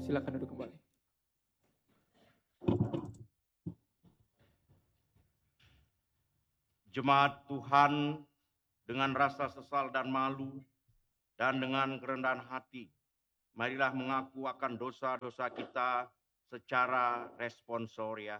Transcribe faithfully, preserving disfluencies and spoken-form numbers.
Silakan duduk kembali. Jemaat Tuhan, dengan rasa sesal dan malu dan dengan kerendahan hati, marilah mengaku akan dosa-dosa kita secara responsoria.